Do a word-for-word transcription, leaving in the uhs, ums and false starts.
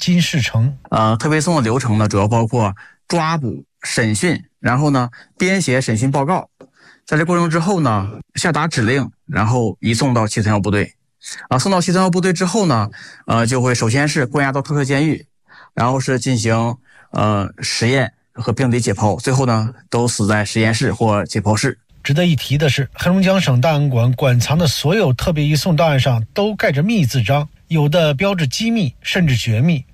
金世成。 呃，特别送的流程呢，主要包括抓捕、审讯，然后呢编写审讯报告，在这过程之后呢，下达指令，然后移送到七三一部队。啊，送到七三一部队之后呢，呃，就会首先是关押到特设监狱，然后是进行呃实验和病理解剖，最后呢都死在实验室或解剖室。 值得一提的是，黑龙江省档案馆馆藏的所有特别移送档案上都盖着密字章，有的标志机密甚至绝密，